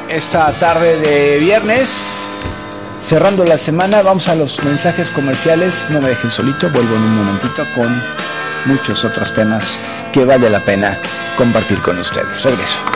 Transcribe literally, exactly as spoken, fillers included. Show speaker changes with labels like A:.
A: esta tarde de viernes, cerrando la semana. Vamos a los mensajes comerciales. No me dejen solito, vuelvo en un momentito con muchos otros temas que vale la pena compartir con ustedes. Regreso.